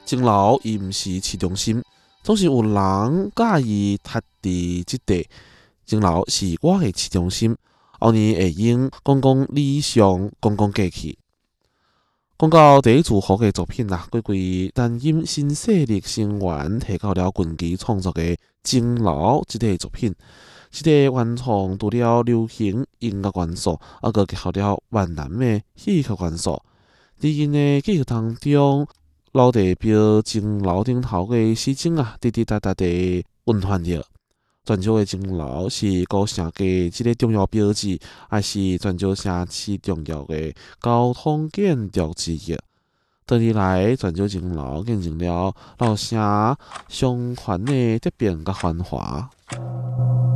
钟楼伊毋是市中心，总是有人介意踢伫即地。钟楼是我的市中心，后年会用讲理想，讲过去。讲到第一组好嘅作品啦，归担任新势力成员提到了近期创作嘅钟楼即个作品。即个原创除了流行音乐元素，佮结合了越南的戏曲元素。伫因的记忆当中，老地标钟楼顶头嘅时钟滴滴答答地运转着。泉州的钟楼是古城嘅一个重要标志，也是泉州城市重要的交通建筑之一。多年来，泉州钟楼见证了老城相传的蝶变甲繁华。